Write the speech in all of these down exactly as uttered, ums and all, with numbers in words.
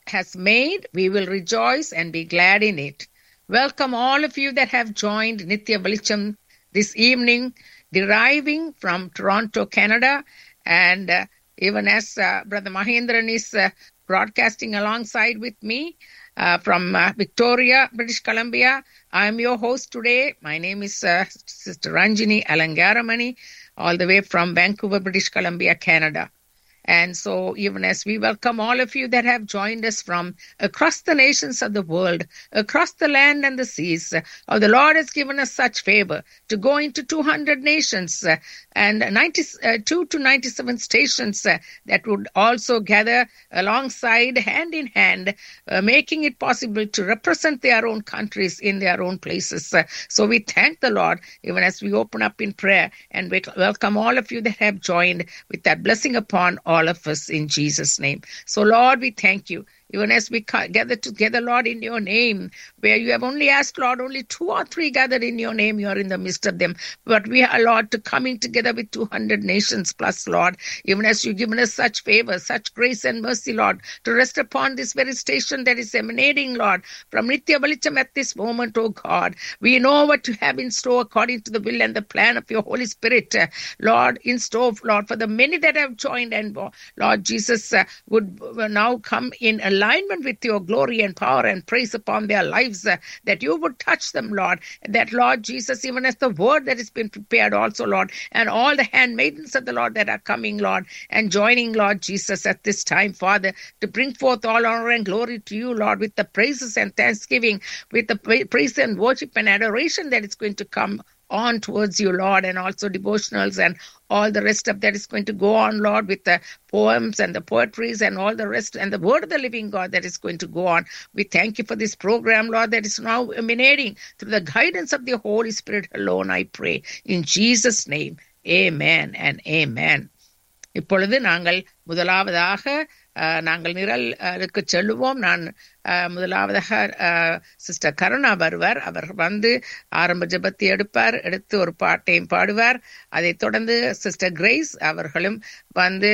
has made. We will rejoice and be glad in it. Welcome all of you that have joined Nitya Velicham this evening, deriving from Toronto, Canada. And uh, even as uh, Brother Mahendran is uh, broadcasting alongside with me uh, from uh, Victoria, British Columbia, I am your host today. My name is uh, Sister Ranjini Alangaramani, all the way from Vancouver, British Columbia, Canada. And so even as we welcome all of you that have joined us from across the nations of the world, across the land and the seas, oh, the Lord has given us such favor to go into two hundred nations uh, and ninety-two to ninety-seven stations uh, that would also gather alongside, hand in hand, uh, making it possible to represent their own countries in their own places. Uh, so we thank the Lord even as we open up in prayer and we welcome all of you that have joined with that blessing upon all of us in Jesus' name. So, Lord, we thank you. Even as we gather together, Lord, in your name, where you have only asked, Lord, only two or three gathered in your name, you are in the midst of them. But we are, Lord, to coming together with two hundred nations plus, Lord, even as you've given us such favor, such grace and mercy, Lord, to rest upon this very station that is emanating, Lord, from Nitya Velicham at this moment, oh God. We know what you have in store according to the will and the plan of your Holy Spirit, uh, Lord, in store, Lord, for the many that have joined and, Lord Jesus, uh, would uh, now come in a alignment with your glory and power and praise upon their lives, uh, that you would touch them, Lord, that, Lord Jesus, even as the word that has been prepared also, Lord, and all the handmaidens of the Lord that are coming, Lord, and joining, Lord Jesus, at this time, Father, to bring forth all honor and glory to you, Lord, with the praises and thanksgiving, with the pra- praise and worship and adoration that is going to come on towards you, Lord, and also devotionals and all the rest of that is going to go on, Lord, with the poems and the poetries and all the rest, and the word of the living God that is going to go on. We thank you for this program, Lord, that is now emanating through the guidance of the Holy Spirit alone, I pray. In Jesus' name, amen and amen. இப்பொழுது நாங்கள் முதலாவதாக நாங்கள் நிரலுக்கு செல்லுவோம். நான் முதலாவதாக sister Karuna வருவார். அவர் வந்து ஆரம்ப ஜெபத்தை எடுப்பார், எடுத்து ஒரு பாட்டையும் பாடுவார். அதைத் தொடர்ந்து சிஸ்டர் கிரேஸ் அவர்களும் வந்து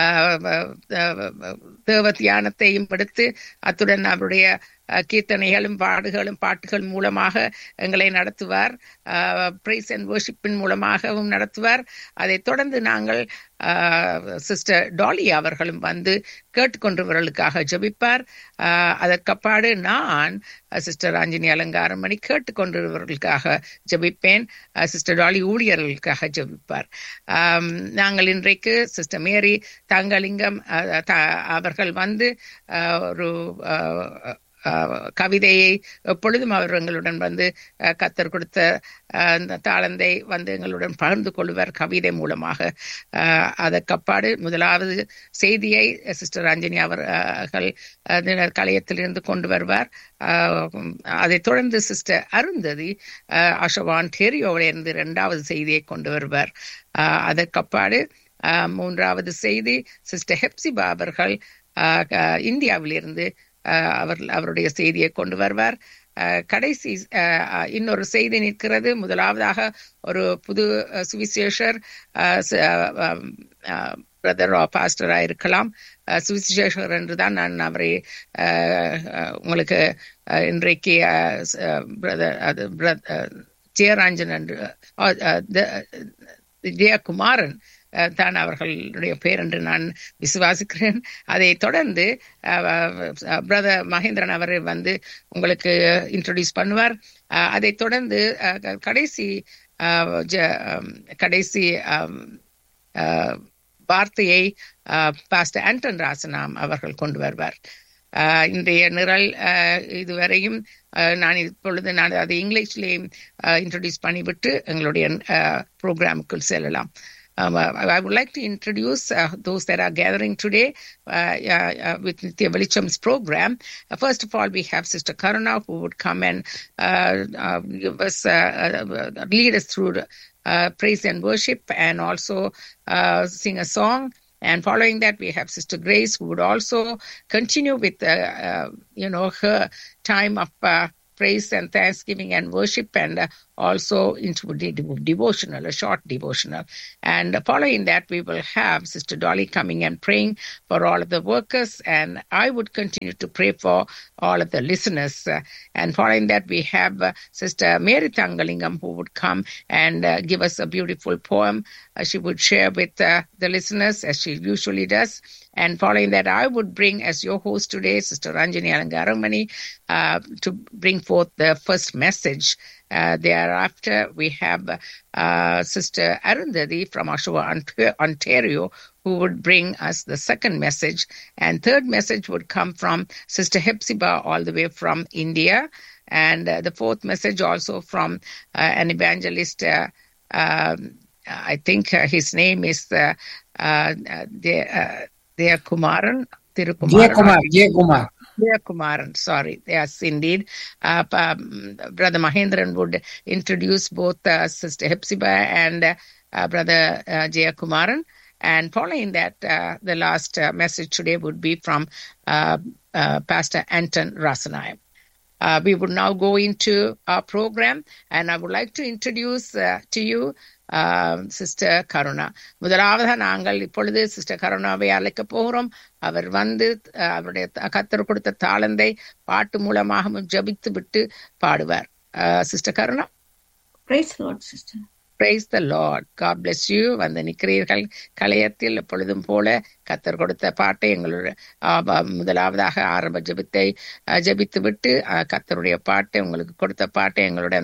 தேவ தியானத்தையும் எடுத்து அத்துடன் அவருடைய கீர்த்தனைகளும் பாடுகளும் பாட்டுகள் மூலமாக எங்களை நடத்துவார். பிரைஸ் அண்ட் வர்ஷிப்பின் மூலமாகவும் நடத்துவார். அதைத் தொடர்ந்து நாங்கள் சிஸ்டர் டாலி அவர்களும் வந்து கேட்டுக்கொண்டவர்களுக்காக ஜெபிப்பார். அதற்கப்பாடு நான் sister Ranjini Alangaramani கேட்டுக்கொண்டவர்களுக்காக ஜெபிப்பேன். Sister tally ஊழியர்களுக்காக ஜெபிப்பார். நாங்கள் இன்றைக்கு சிஸ்டர் மேரி தங்கலிங்கம் அவர்கள் வந்து ஒரு கவிதையை எப்பொழுதும் அவர் எங்களுடன் வந்து கத்தர் கொடுத்த அந்த தாளந்தை வந்து எங்களுடன் பகிர்ந்து கொள்வார் கவிதை மூலமாக. அதற்கப்பாடு முதலாவது செய்தியை சிஸ்டர் ரஞ்சனி அவர்கள் கலையத்திலிருந்து கொண்டு வருவார். அதைத் தொடர்ந்து சிஸ்டர் அருந்ததி அஷவான் டேரியோவிலிருந்து இரண்டாவது செய்தியை கொண்டு வருவார். அதற்கப்பாடு மூன்றாவது செய்தி சிஸ்டர் ஹெப்சிபா அவர்கள் இந்தியாவிலிருந்து அவர் அவருடைய செய்தியை கொண்டு வருவார். கடைசி இன்னொரு செய்தி நிற்கிறது. முதலாவதாக ஒரு புது சுவிசேஷர் பிரதர் பாஸ்டராக இருக்கலாம், சுவிசேஷர் என்றுதான் நான் அவரை உங்களுக்கு இன்றைக்கு ஜெயராஞ்சன் என்று ஜெயக்குமாரன் தான் அவர்களுடைய பேர் என்று நான் விசுவாசிக்கிறேன். அதை தொடர்ந்து பிரதர் மகேந்திரன் அவர் வந்து உங்களுக்கு இன்ட்ரோடியூஸ் பண்ணுவார். அதை தொடர்ந்து கடைசி கடைசி வார்த்தையை பாஸ்டர் ஆண்டன் ராசனாம் அவர்கள் கொண்டு வருவார். இன்றைய நிரல் இதுவரையும் நான் இப்பொழுது நான் அதை இங்கிலீஷ்லேயும் இன்ட்ரோடியூஸ் பண்ணிவிட்டு எங்களுடைய ப்ரோக்ராமுக்குள் செல்லலாம். Um, I would like to introduce uh, those that are gathering today uh, uh, uh, with Nitya Velicham's program. Uh, first of all, we have Sister Karuna, who would come and uh, uh, give us, uh, uh, lead us through uh, praise and worship, and also uh, sing a song. And following that, we have Sister Grace, who would also continue with, uh, uh, you know, her time of uh, praise and thanksgiving and worship, and uh, also into the devotional, a short devotional. And following that, we will have Sister Dolly coming and praying for all of the workers. And I would continue to pray for all of the listeners. Uh, and following that, we have uh, Sister Mary Thangalingam, who would come and uh, give us a beautiful poem. Uh, she would share with uh, the listeners, as she usually does. And following that, I would bring as your host today, Sister Ranjani Alangaramani, uh, to bring forth the first message. Uh, thereafter, we have uh, Sister Arundhati from Oshawa, Ontario, who would bring us the second message. And third message would come from Sister Hepzibah, all the way from India. And uh, the fourth message also from uh, an evangelist, uh, um, I think uh, his name is uh, uh, De, uh, Dea Kumaran, Tirukumaran. Jay Kumar. Dea Kumaran, sorry. Yes, indeed. Uh, um, Brother Mahendran would introduce both uh, Sister Hepzibah and uh, uh, Brother uh, Jaya Kumaran. And following that, uh, the last uh, message today would be from uh, uh, Pastor Anton Rasanayam. Uh, we would now go into our program, and I would like to introduce uh, to you sister Karuna. முதலாவதாக நாங்கள் இப்பொழுது sister கருணாவை அழைக்க போகிறோம். அவர் வந்து அவருடைய கர்த்தர் கொடுத்த தாளந்தை பாட்டு மூலமாக ஜபித்து விட்டு பாடுவார். Sister Karuna. Praise the Lord, sister. Praise the Lord. God bless you. வந்து நிற்கிறீர்கள் கலையத்தில் எப்பொழுதும் போல கர்த்தர் கொடுத்த பாட்டை எங்களுடைய முதலாவதாக ஆரம்ப ஜெபத்தை ஜெபித்து விட்டு கர்த்தருடைய பாட்டை உங்களுக்கு கொடுத்த பாட்டை எங்களுடன்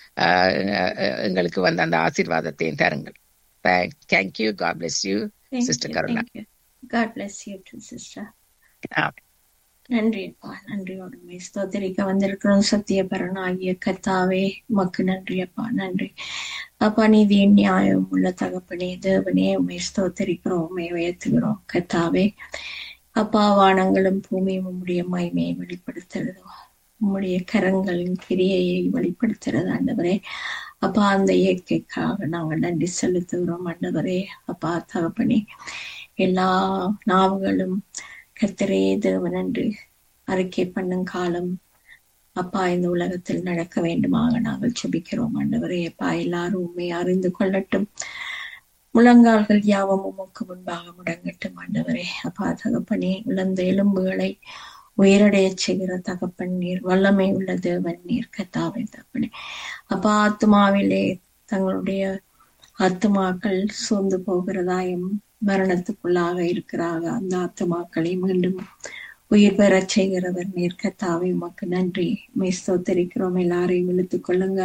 எங்களுக்கு வந்து அந்த ஆசீர்வாதத்தையும் தருங்கள். Thank you. God bless you, Thank Sister you, Karuna. thank you. God bless you too, sister. Amen. நன்றி அப்பா, நன்றியோடு உண்மை ஸ்தோத்திரிக்க வந்திருக்கிறோம். சத்திய பரனாகிய கர்த்தாவே உமக்கு நன்றி அப்பா, நன்றி அப்பா. நீதியின் நியாயம் உள்ள தகப்பனே தேவனே உண்மை ஸ்தோத்திரிக்கிறோம், உண்மை உயர்த்துகிறோம் கர்த்தாவே. அப்பா, வானங்களும் பூமியும் உம்முடைய மகிமையை வெளிப்படுத்துறது, உம்முடைய கரங்களின் கிரியையை வெளிப்படுத்துறது ஆண்டவரே. அப்பா, அந்த இயற்கைக்காக நாங்கள் நன்றி செலுத்துகிறோம் ஆண்டவரே. அப்பா தகப்பனே, எல்லா நாவுகளும் கர்த்தரே தேவன் என்று அறிக்கை பண்ணும் காலம் அப்பா இந்த உலகத்தில் நடக்க வேண்டுமாக நாங்கள் செபிக்கிறோம் ஆண்டவரே. அப்பா, எல்லாரும் உண்மை அறிந்து கொள்ளட்டும், முழங்கால்கள் யாவும் உமக்கு முன்பாக முடங்கட்டும் ஆண்டவரே. அப்பா தகப்பனே, இழந்த எலும்புகளை உயிரடைய செய்கிற தகப்பன் நீர், வல்லமை உள்ள தேவன் நீர் கர்த்தாவே தகப்பனே. அப்பா, ஆத்மாவிலே தங்களுடைய ஆத்மாக்கள் சோர்ந்து போகிறதாயும் மரணத்துக்குள்ளாக இருக்கிறாங்க, அந்த ஆத்மாக்களை மீண்டும் உயிர் பெற செய்கிறவர் நீர் கர்த்தாவே. உமக்கு நன்றி ஸ்தோத்திரிக்கிறோம். எல்லாரையும் இழுத்துக் கொள்ளுங்க,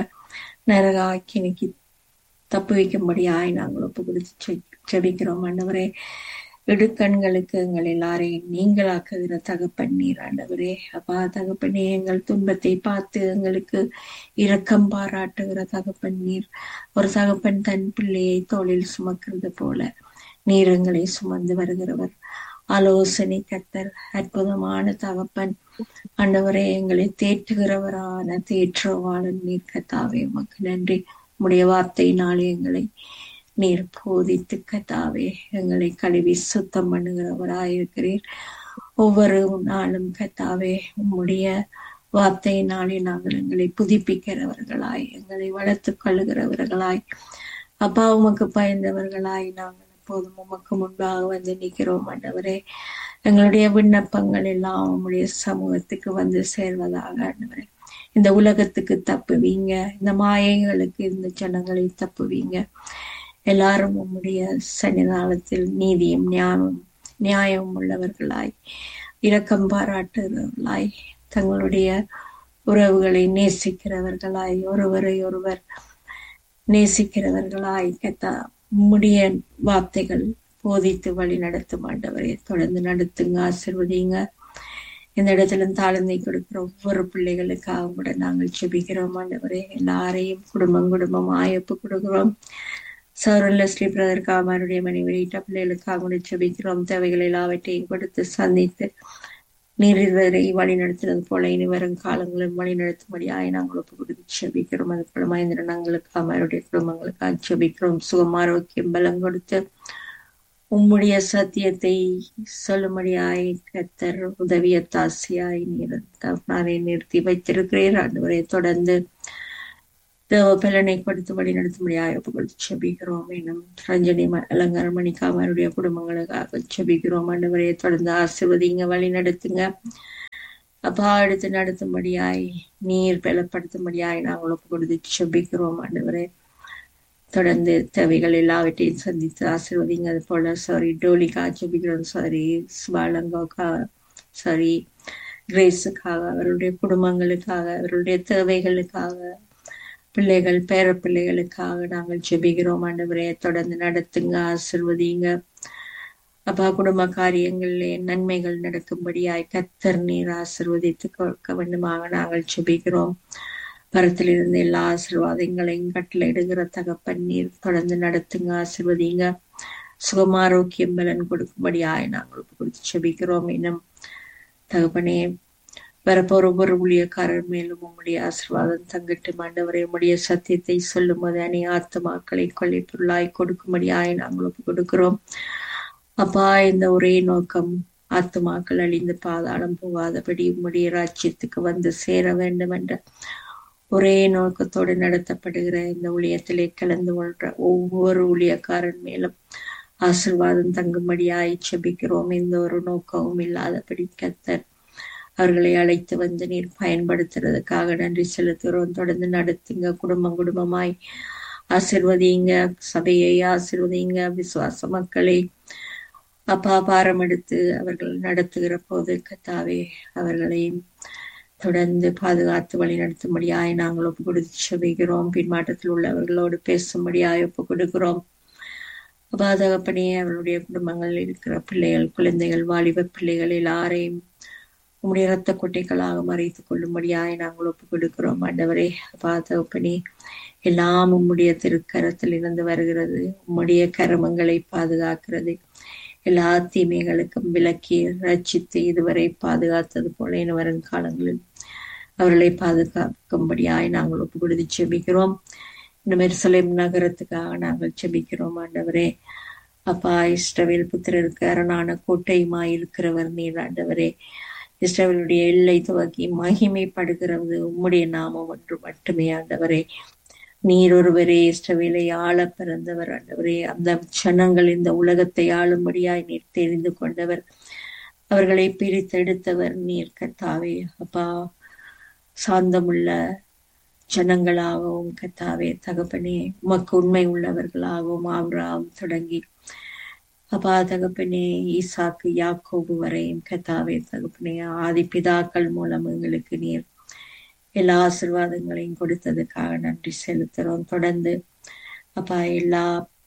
நரக ஆக்கினைக்கு தப்பு வைக்கும்படியாய் நாங்கள் ஒப்பு கொடுத்து செபிக்கிறோம் ஆண்டவரே. இடுக்கண்களுக்கு எங்கள் எல்லாரையும் நீங்களாக்குகிற தகப்பன் நீர் ஆண்டவரே. அப்பா தகப்பனே, எங்கள் துன்பத்தை பார்த்து எங்களுக்கு இரக்கம் பாராட்டுகிற தகப்பன் நீர். ஒரு தகப்பன் தன் பிள்ளையை தோளில் சுமக்கிறது போல நீர் எங்களை சுமந்து வருகிறவர். ஆலோசனை கர்த்தர், அற்புதமான தகப்பன் ஆண்டவரே, எங்களை தேற்றுகிறவரான தேற்றவாளன் நீர் கர்த்தாவே. உமக்கு நன்றி. உம்முடைய வார்த்தையினாலே எங்களை நீர் போதித்து கர்த்தாவே எங்களை கழுவி சுத்தம் பண்ணுகிறவராயிருக்கிறீர். ஒவ்வொரு நாளும் கர்த்தாவே உம்முடைய வார்த்தையினாலே நாங்கள் எங்களை புதுப்பிக்கிறவர்களாய், எங்களை வளர்த்து கொள்ளுகிறவர்களாய், அப்பா உமக்கு பயந்தவர்களாய் நாங்கள் எப்போதும் உமக்கு முன்பாக வந்து நிற்கிறோம் ஆண்டவரே. எங்களுடைய விண்ணப்பங்கள் எல்லாம் உம்முடைய சமூகத்துக்கு வந்து சேர்வதாக ஆண்டவரே. இந்த உலகத்துக்கு தப்புவீங்க, இந்த மாயைகளுக்கு இந்த ஜனங்களை தப்புவீங்க. எல்லாரும் உம்முடைய சன்னிதானத்தில் நீதியும் நியாயம் நியாயம் உள்ளவர்களாய், இரக்கம் பாராட்டுகிறவர்களாய், தங்களுடைய உறவுகளை நேசிக்கிறவர்களாய், ஒருவரை ஒருவர் நேசிக்கிறவர்களாய் கர்த்தா உம்முடைய வார்த்தைகள் போதித்து வழி நடத்தும் ஆண்டவரே. தொடர்ந்து நடத்துங்க, ஆசீர்வதிங்க. இந்த இடத்துல தாழ்ந்தை கொடுக்கிற ஒவ்வொரு பிள்ளைகளுக்காக கூட நாங்கள் செபிக்கிறோம் ஆண்டவரே. எல்லாரையும் குடும்பம் குடும்பம் ஆயப்பு கொடுக்கிறோம். சௌரல்ல ஸ்ரீ பிரதற்காக அவருடைய மனைவி வீட்ட பிள்ளைகளுக்காக கூட செபிக்கிறோம். தேவைகள் எல்லாவற்றையும் கொடுத்து சந்தித்து நீர் இதுவரை வழி நடத்தினது போல இனி வரும் காலங்களும் வழி நடத்தும்படியாய் நாங்கள் ஒப்பு கொடுத்து செபிக்கிறோம். அது போல மகேந்திரனங்களுக்கு அவருடைய குடும்பங்களுக்காக செபிக்கிறோம். சுகம் ஆரோக்கியம் பலம் கொடுத்து உம்முடைய சத்தியத்தை சொல்லும்படியாய் கர்த்தர் உதவிய தாசியாய் நீர் நிறுத்தி வைத்திருக்கிறீர் ஆண்டவரை. தொடர்ந்து தேவ பலனை கொடுத்து வழி நடத்தும்படியாக ஒப்பு கொடுத்து செபிக்கிறோம். இன்னும் ரஞ்சனி அலங்கார மணிக்காமருடைய குடும்பங்களுக்காக செபிக்கிறோம். ஆண்டவரே தொடர்ந்து ஆசீர்வதிங்க, வழி நடத்துங்க அப்பா. எடுத்து நடத்தும்படியாய் நீர் பலப்படுத்தும்படியாய் நாங்கள் ஒப்பு கொடுத்து செபிக்கிறோம். ஆண்டவரே தொடர்ந்து தேவைகள் எல்லாவற்றையும் சந்தித்து ஆசீர்வதிங்க. அது போல சாரி டோலிக்கா செபிக்கிறோம், சாரி ஸ்வாலங்கோக்கா, சாரி கிரேஸுக்காக, அவருடைய குடும்பங்களுக்காக, அவருடைய தேவைகளுக்காக, பிள்ளைகள் பேர பிள்ளைகளுக்காக நாங்கள் ஜெபிக்கிறோம். ஆண்டவரே தொடர்ந்து நடத்துங்க, ஆசீர்வதிங்க அப்பா. குடும்ப காரியங்களிலே நன்மைகள் நடக்கும்படியாய் கர்த்தர் நீர் ஆசீர்வதித்து கொடுக்க வேண்டுமாக நாங்கள் ஜெபிக்கிறோம். பரத்திலிருந்து எல்லா ஆசீர்வாதங்களையும் கட்டளையிடுகிற தகப்பன் நீர் தொடர்ந்து நடத்துங்க, ஆசீர்வதிங்க. சுகமாரோக்கியம் பலன் கொடுக்கும்படியாய் நாங்கள் கொடுத்து ஜெபிக்கிறோம். இன்னும் தகப்பனே வரப்போற ஒவ்வொரு ஊழியக்காரர் மேலும் உம்முடைய ஆசீர்வாதம் தங்கட்டு. ஆண்டவரே உம்முடைய சத்தியத்தை சொல்லும் போது அணி ஆத்துமாக்களை கொள்ளை பொருளாய் கொடுக்கும்படியாய் நாங்கள் ஒப்பு கொடுக்கிறோம் அப்பா. இந்த ஒரே நோக்கம் ஆத்துமாக்கள் அழிந்து பாதாளம் போகாதபடி உம்முடைய ராஜ்யத்துக்கு வந்து சேர வேண்டும் என்ற ஒரே நோக்கத்தோடு நடத்தப்படுகிற இந்த ஊழியத்திலே கலந்து கொள்ற ஒவ்வொரு ஊழியக்காரன் மேலும் ஆசீர்வாதம் தங்கும்படியாய் செபிக்கிறோம். எந்த ஒரு நோக்கமும் இல்லாதபடி கர்த்தர் அவர்களை அழைத்து வந்து நீர் பயன்படுத்துறதுக்காக நன்றி செலுத்துகிறோம். தொடர்ந்து நடத்துங்க, குடும்பம் குடும்பமாய் ஆசீர்வதிங்க, சபையை ஆசீர்வதிங்க, விசுவாச மக்களை அப்பா பாரம் எடுத்து அவர்கள் நடத்துகிற போது கர்த்தாவே அவர்களையும் தொடர்ந்து பாதுகாத்து வழி நடத்தும்படியாய் நாங்கள் ஒப்பு கொடுத்து செபிக்கிறோம். பின்மாற்றத்தில் உள்ளவர்களோடு பேசும்படியாய் ஒப்பு கொடுக்கிறோம் அப்பா. தகப்பனே அவர்களுடைய குடும்பங்களில் இருக்கிற பிள்ளைகள், குழந்தைகள், வாலிப பிள்ளைகள் எல்லாரையும் உம்முடைய இரத்த கொட்டைகளாக மறைத்துக் கொள்ளும்படியாய் நாங்கள் ஒப்பு கொடுக்கிறோம். ஆண்டவரே அப்பா தகப்பனே எல்லாம் உம்முடைய திருக்கரத்தில் இருந்து வருகிறது. உம்முடைய கரமங்களை பாதுகாக்கிறது. எல்லா தீமைகளுக்கும் விலக்கி ரட்சித்து இதுவரை பாதுகாத்தது போல இனி வரும் காலங்களில் அவர்களை பாதுகாக்கும்படியாய் நாங்கள் ஒப்பு கொடுத்து செபிக்கிறோம். இந்த எருசலேம் நகரத்துக்காக நாங்கள் செபிக்கிறோம். ஆண்டவரே அப்பா இஸ்ரவேல் புத்திரருக்கு அரணான கோட்டையுமாய் இருக்கிறவர் நீர். ஆண்டவரே இஸ்ரவேலுடைய எல்லை துவக்கி மகிமைப்படுகிறது உம்முடைய நாமம் ஒன்று மட்டுமே. ஆண்டவரே நீர் ஒருவரே இஸ்ரவேலை ஆள பிறந்தவர். ஆண்டவரே அந்த ஜனங்கள் இந்த உலகத்தை ஆளும்படியாய் நீர் தெரிந்து கொண்டவர். அவர்களை பிரித்தெடுத்தவர் நீர் கர்த்தாவே. அப்பா சாந்தமுள்ள ஜனங்களாகவும் கர்த்தாவே தகப்பனே உமக்கு உண்மை உள்ளவர்களாகவும் ஆபிரகாம் தொடங்கி அப்பா தகப்பனே ஈசாக்கு யாக்கோபு வரையும் கர்த்தாவே தகப்பனே ஆதி பிதாக்கள் மூலம் எங்களுக்கு நீர் எல்லா ஆசீர்வாதங்களையும் கொடுத்ததுக்காக நன்றி செலுத்துறோம். தொடர்ந்து அப்பா எல்லா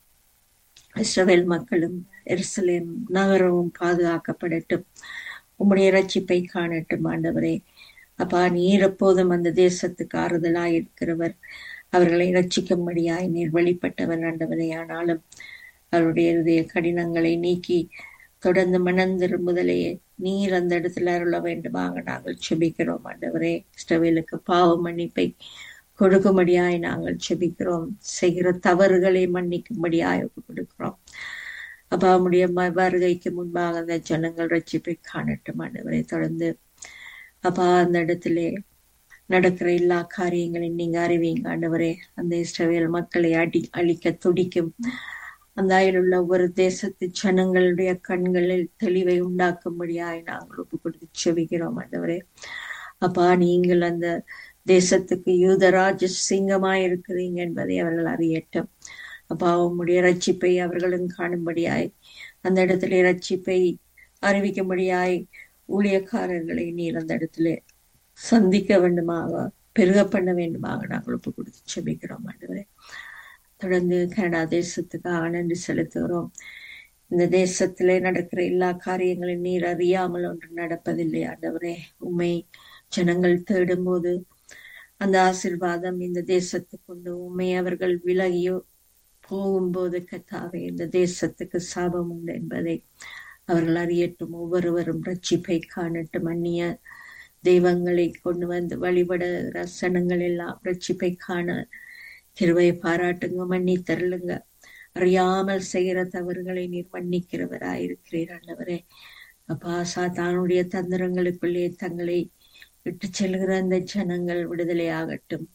இஸ்ரவேல் மக்களும் எருசலேம் நகரமும் பாதுகாக்கப்படட்டும், உம்முடைய ரட்சிப்பை காணட்டும். ஆண்டவரே அப்பா நீர் எப்போதும் அந்த தேசத்துக்கு ஆறுதலாய் இருக்கிறவர், அவர்களை ரட்சிக்கும்படியாய் நீர் வெளிப்பட்டவர். ஆண்டவரே ஆனாலும் அவருடைய இருதய கடினங்களை நீக்கி தொடர்ந்து மனம் திரும்புதலையே நீர் அந்த இடத்துல அருள வேண்டுமாக நாங்கள் செபிக்கிறோம். ஆண்டவரே இஸ்ரவேலுக்கு பாவ மன்னிப்பை கொடுக்கும்படியாய் நாங்கள் செபிக்கிறோம். செய்கிற தவறுகளை மன்னிக்கும்படியாய் கொடுக்கிறோம். அப்பா உம்முடைய வருகைக்கு முன்பாக அந்த ஜனங்கள் ரட்சிப்பை காணட்டும். ஆண்டவரை தொடர்ந்து அப்பா அந்த இடத்திலே நடக்கிற எல்லா காரியங்களையும் நீங்க அறிவீங்க. ஆண்டவரே அந்த இஸ்ரவேல் மக்களை அடி அழிக்க துடிக்கும் அந்த அயலுள்ள ஒவ்வொரு தேசத்து ஜனங்களுடைய கண்களில் தெளிவை உண்டாக்கும்படியாய் நாங்கள் ஒப்பு கொடுத்து செபிக்கிறோம். ஆண்டவரே அப்பா நீங்கள் அந்த தேசத்துக்கு யூதராஜ சிங்கமாய் இருக்கிறீங்க என்பதை அவர்கள் அறியட்டும். அப்பா உம்முடைய ரட்சிப்பை அவர்களும் காணும்படியாய் அந்த இடத்துல ரட்சிப்பை அறிவிக்கும்படியாய் ஊழியக்காரர்களை நீர் அந்த இடத்துல சந்திக்க வேண்டுமாக பெருக பண்ண வேண்டுமாக நாங்கள் ஒப்பு கொடுத்து செபிக்கிறோம். ஆண்டவரே தொடர்ந்து கனடா தேசத்துக்காக நன்றி செலுத்துகிறோம். இந்த தேசத்திலே நடக்கிற எல்லா காரியங்களையும் நீர் அறியாமல் ஒன்று நடப்பதில்லை. ஆண்டவரே உண்மை ஜனங்கள் தேடும் போது அந்த ஆசீர்வாதம் இந்த தேசத்துக்கு உண்டு. உண்மை அவர்கள் விலகியோ போகும்போது கர்த்தாவே இந்த தேசத்துக்கு சாபம் உண்டு என்பதை அவர்கள் அறியட்டும். ஒவ்வொருவரும் ரட்சிப்பை காணட்டும். அந்நிய தெய்வங்களை கொண்டு வந்து வழிபடுகிற சனங்கள் எல்லாம் ரட்சிப்பை காண கிருபை பாராட்டுங்க, மன்னி தருளுங்க. அறியாமல் செய்கிற தவறுகளை நீர் மன்னிக்கிறவராயிருக்கிறீர். ஆண்டவரே அப்பா சாத்தானுடைய தந்திரங்களுக்குள்ளே தங்களை விட்டு செல்கிற அந்த ஜனங்கள் விடுதலை ஆகட்டும்.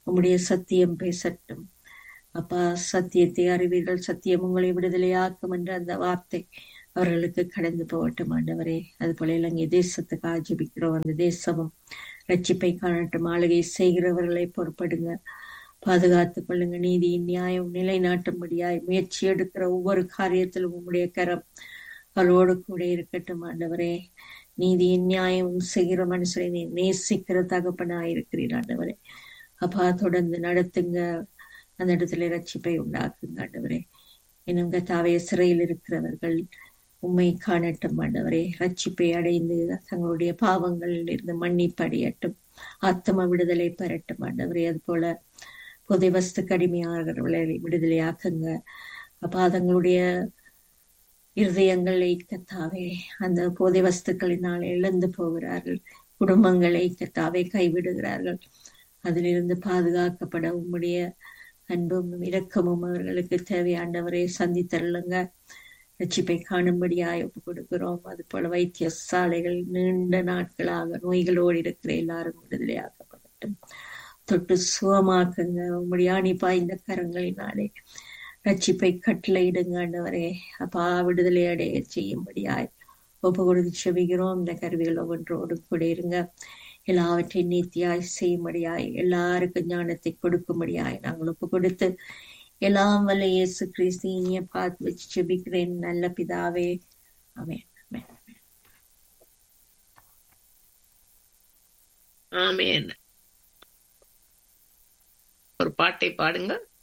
உம்முடைய சத்தியம் பேசட்டும். அப்பா, சத்தியத்தை அறிவீர்கள், சத்தியம் உங்களை விடுதலையாக்கும் என்ற அந்த வார்த்தை அவர்களுக்கு கடந்து போகட்டும் ஆண்டவரே. அது போல இலங்கை தேசத்துக்காக ஜெபிக்கிறோம். அந்த தேசமும் ரட்சிப்பை காணட்டும். ஆளுகை செய்கிறவர்களை பொறுப்படுங்க, பாதுகாத்துக் கொள்ளுங்க. நீதியின் நியாயம் நிலைநாட்டும்படியாய் முயற்சி எடுக்கிற ஒவ்வொரு காரியத்திலும் உம்முடைய கரம் அவரோடு கூட இருக்கட்டும் ஆண்டவரே. நீதியின் நியாயம் செய்கிற மனுஷரை நீ நேசிக்கிற தகப்பனாய் இருக்கிறீர் ஆண்டவரே. அப்பா, தொடர்ந்து நடத்துங்க, அந்த இடத்துல ரட்சிப்பை உண்டாக்குங்க ஆண்டவரே. இன்னும் கர்த்தாவே, சிறையில் இருக்கிறவர்கள் உம்மை காணட்டும் ஆண்டவரே. ரட்சிப்பை அடைந்து தங்களுடைய பாவங்களில் இருந்து மன்னிப்பு அடையட்டும், ஆத்ம விடுதலை பெறட்டும் ஆண்டவரே. அது போல புதை வஸ்து கடுமையாகிறவர்களை விடுதலையாக்குங்க அப்பா. தங்களுடைய இருதயங்களை கர்த்தாவே அந்த போதை வஸ்துக்களினால் இழந்து போகிறார்கள், குடும்பங்களை கர்த்தாவே கைவிடுகிறார்கள். அதிலிருந்து பாதுகாக்கப்பட உம்முடைய அன்பும் இரக்கமும் அவர்களுக்கு தேவையாண்டவரை சந்தித்தருளுங்க. ரட்சிப்பை காணும்படியாய் ஒப்பு கொடுக்கிறோம். அது போல வைத்தியசாலைகள் நீண்ட நாட்களாக நோய்களோடு இருக்கிற எல்லாரும் விடுதலையாக்கப்படட்டும். தொட்டு சுகமாக்குங்க உம்முடைய ஆணி பாய்ந்த கரங்களினாலே. ரட்சிப்பை கட்டளையிடுங்க ஆண்டவரே. அப்பா, விடுதலை அடைய செய்யும்படியாய் ஒப்பு கொடுத்து செபிக்கிறோம். இந்த கருவிகள் ஒவ்வொன்றோடு கூட இருங்க. எல்லாவற்றையும் நீத்தியாய் செய்யும்படியாய், எல்லாருக்கும் ஞானத்தை கொடுக்கும்படியாய் நாங்கள் ஒப்பு கொடுத்து எல்லாம் வல்ல இயேசு கிறிஸ்து இனிய பார்த்து வச்சு செபிக்கிறேன் நல்ல பிதாவே. ஆமென். ஆமென். ஒரு பாட்டை பாடுங்க.